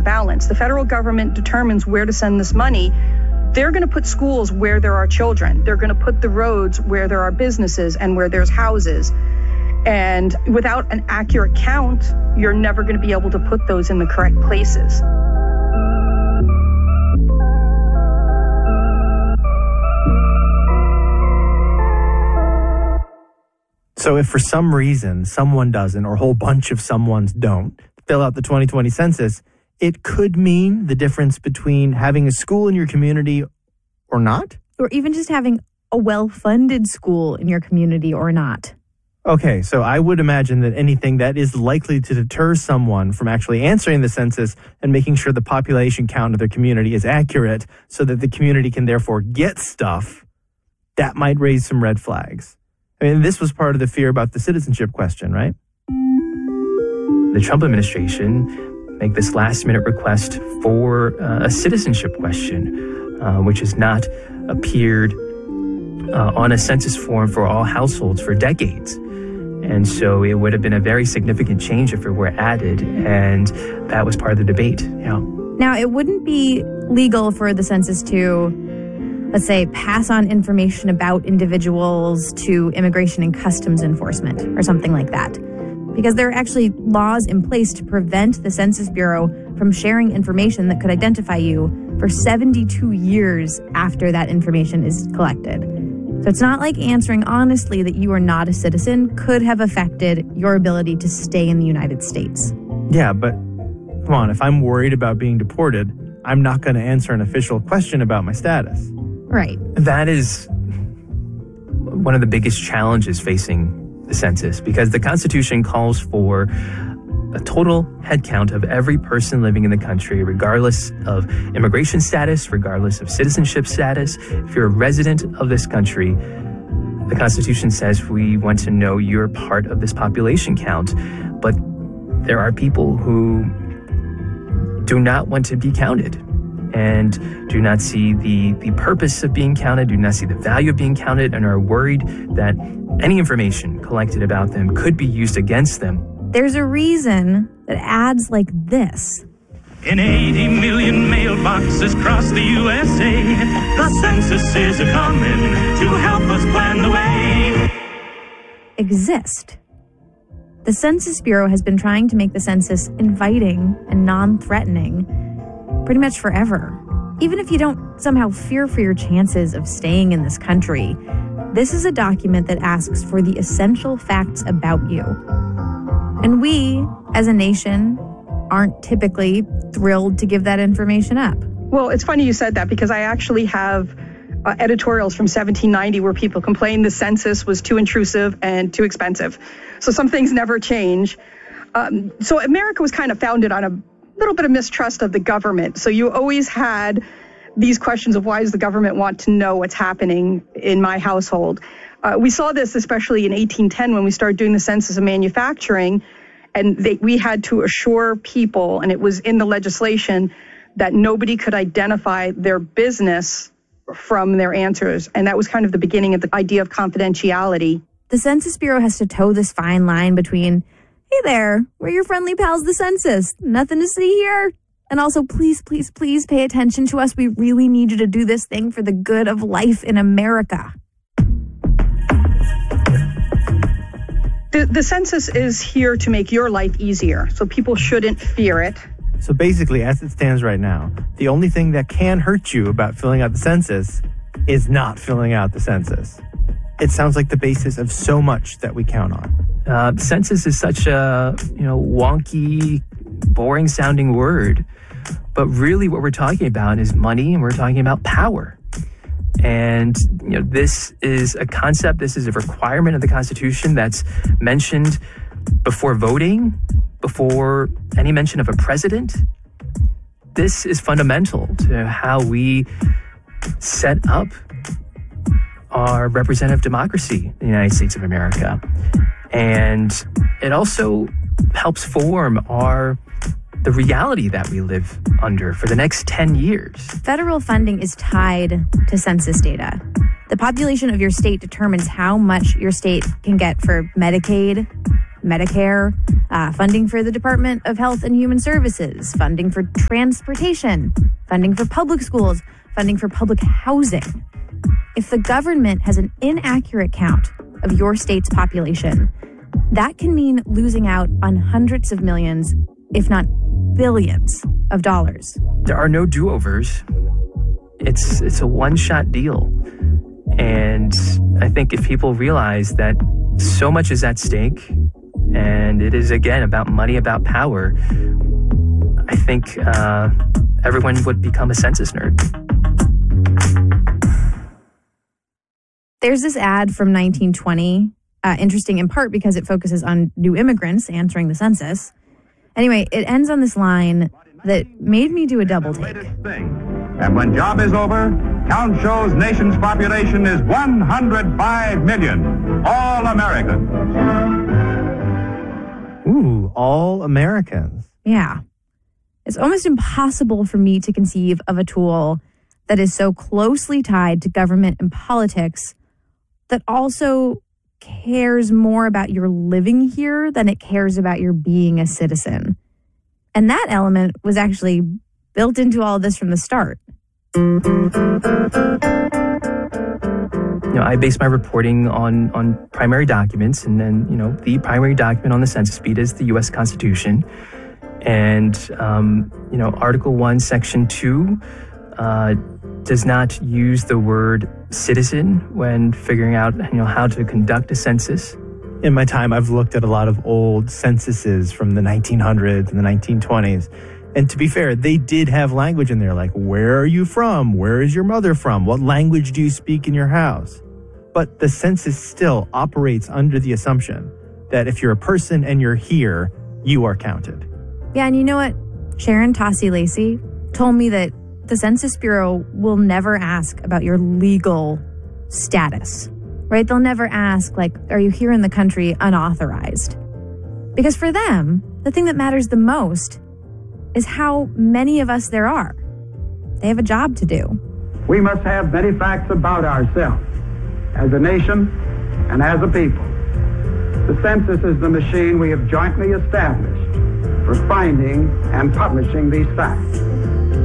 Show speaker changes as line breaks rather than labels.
the balance. The federal government determines where to send this money. They're going to put schools where there are children. They're going to put the roads where there are businesses and where there's houses. And without an accurate count, you're never going to be able to put those in the correct places.
So if for some reason someone doesn't, or a whole bunch of someones don't, fill out the 2020 census, it could mean the difference between having a school in your community or not?
Or even just having a well-funded school in your community or not.
Okay, so I would imagine that anything that is likely to deter someone from actually answering the census and making sure the population count of their community is accurate so that the community can therefore get stuff, that might raise some red flags. I mean, this was part of the fear about the citizenship question, right?
The Trump administration made this last-minute request for a citizenship question, which has not appeared on a census form for all households for decades. And so it would have been a very significant change if it were added, and that was part of the debate. Yeah.
Now, it wouldn't be legal for the census to, let's say, pass on information about individuals to Immigration and Customs Enforcement or something like that, because there are actually laws in place to prevent the Census Bureau from sharing information that could identify you for 72 years after that information is collected. So it's not like answering honestly that you are not a citizen could have affected your ability to stay in the United States.
Yeah, but come on, if I'm worried about being deported, I'm not going to answer an official question about my status.
Right.
That is one of the biggest challenges facing the census, because the Constitution calls for a total head count of every person living in the country, regardless of immigration status, regardless of citizenship status. If you're a resident of this country, the Constitution says we want to know you're part of this population count. But there are people who do not want to be counted and do not see the purpose of being counted, do not see the value of being counted, and are worried that any information collected about them could be used against them.
There's a reason that ads like this.
In 80 million mailboxes across the USA, the census is a-coming to help us plan the way.
Exist. The Census Bureau has been trying to make the census inviting and non-threatening pretty much forever. Even if you don't somehow fear for your chances of staying in this country, this is a document that asks for the essential facts about you. And we, as a nation, aren't typically thrilled to give that information up.
Well, it's funny you said that, because I actually have editorials from 1790 where people complained the census was too intrusive and too expensive. So some things never change. So America was kind of founded on a little bit of mistrust of the government. So you always had these questions of, why does the government want to know what's happening in my household? We saw this especially in 1810 when we started doing the census of manufacturing, and we had to assure people, and it was in the legislation, that nobody could identify their business from their answers. And that was kind of the beginning of the idea of confidentiality.
The Census Bureau has to toe this fine line between, hey there, we're your friendly pals, the census, nothing to see here. And also, please, please, please pay attention to us. We really need you to do this thing for the good of life in America.
The census is here to make your life easier, so people shouldn't fear it.
So basically, as it stands right now, the only thing that can hurt you about filling out the census is not filling out the census. It sounds like the basis of so much that we count on.
Census is such a wonky, boring-sounding word, but really what we're talking about is money, and we're talking about power. And this is a concept, this is a requirement of the Constitution that's mentioned before voting, before any mention of a president. This is fundamental to how we set up our representative democracy in the United States of America. And it also helps form the reality that we live under for the next 10 years.
Federal funding is tied to census data. The population of your state determines how much your state can get for Medicaid, Medicare, funding for the Department of Health and Human Services, funding for transportation, funding for public schools, funding for public housing. If the government has an inaccurate count of your state's population, that can mean losing out on hundreds of millions, if not billions of dollars.
There are no do-overs. It's a one-shot deal. And I think if people realize that so much is at stake, and it is, again, about money, about power, I think everyone would become a census nerd.
There's this ad from 1920, interesting in part because it focuses on new immigrants answering the census. Anyway, it ends on this line that made me do a double take.
And when job is over, count shows nation's population is 105 million, all Americans.
Ooh, all Americans.
Yeah. It's almost impossible for me to conceive of a tool that is so closely tied to government and politics that also cares more about your living here than it cares about your being a citizen. And that element was actually built into all of this from the start.
I base my reporting on primary documents, and then, the primary document on the census beat is the U.S. Constitution. And, Article 1, Section 2 does not use the word citizen when figuring out, how to conduct a census.
In my time, I've looked at a lot of old censuses from the 1900s and the 1920s. And to be fair, they did have language in there like, where are you from? Where is your mother from? What language do you speak in your house? But the census still operates under the assumption that if you're a person and you're here, you are counted.
Yeah, and you know what? Sharon Tossie Lacey told me that the Census Bureau will never ask about your legal status, right? They'll never ask, like, are you here in the country unauthorized? Because for them, the thing that matters the most is how many of us there are. They have a job to do.
We must have many facts about ourselves as a nation and as a people. The census is the machine we have jointly established for finding and publishing these facts.